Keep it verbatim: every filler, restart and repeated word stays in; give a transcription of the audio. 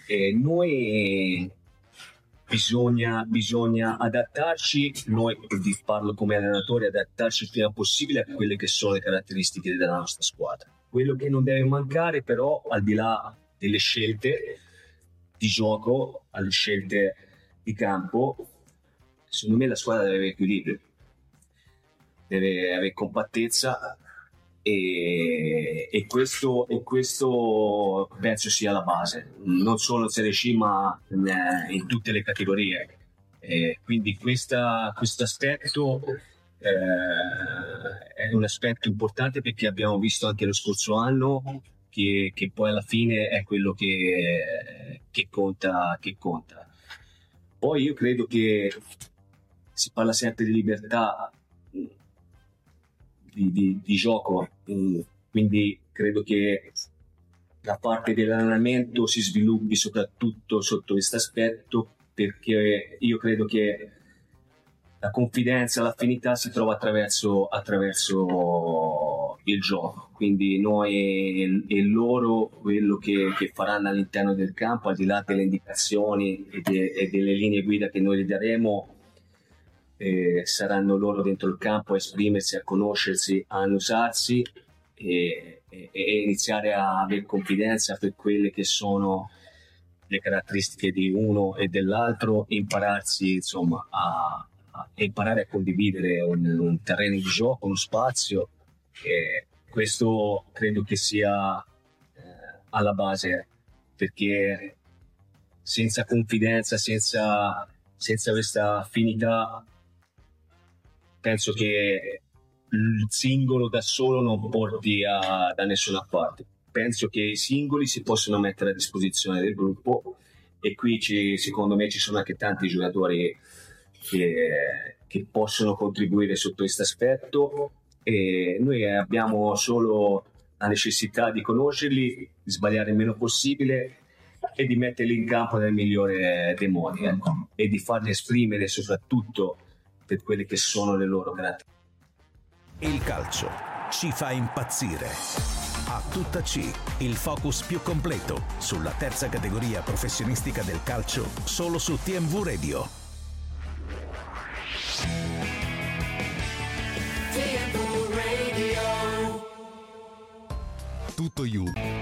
E noi bisogna, bisogna adattarci, noi parlo come allenatore, adattarci il prima possibile a quelle che sono le caratteristiche della nostra squadra. Quello che non deve mancare però, al di là delle scelte di gioco, alle scelte di campo, secondo me la squadra deve avere equilibrio, deve avere compattezza e, e, questo, e questo penso sia la base, non solo in Serie C ma in, in tutte le categorie. E quindi questo aspetto eh, è un aspetto importante, perché abbiamo visto anche lo scorso anno che, che poi alla fine è quello che, che conta, che conta. Poi io credo che si parla sempre di libertà di, di, di gioco, quindi credo che la parte dell'allenamento si sviluppi soprattutto sotto questo aspetto, perché io credo che la confidenza, l'affinità si trova attraverso, attraverso il gioco, quindi noi e loro quello che, che faranno all'interno del campo, al di là delle indicazioni e, de, e delle linee guida che noi gli daremo, eh, saranno loro dentro il campo a esprimersi, a conoscersi, a annusarsi e, e, e iniziare a avere confidenza per quelle che sono le caratteristiche di uno e dell'altro, impararsi insomma a, a imparare a condividere un, un terreno di gioco, uno spazio, e questo credo che sia eh, alla base, perché senza confidenza, senza, senza questa affinità, penso che il singolo da solo non porti a, da nessuna parte. Penso che i singoli si possono mettere a disposizione del gruppo, e qui ci, secondo me ci sono anche tanti giocatori che, che possono contribuire su questo aspetto, e noi abbiamo solo la necessità di conoscerli, di sbagliare il meno possibile e di metterli in campo nel migliore dei modi, ecco, e di farli esprimere soprattutto per quelle che sono le loro caratteristiche. Il calcio ci fa impazzire. A tutta C, il focus più completo sulla terza categoria professionistica del calcio, solo su T M V Radio. T M V Radio. Tutto You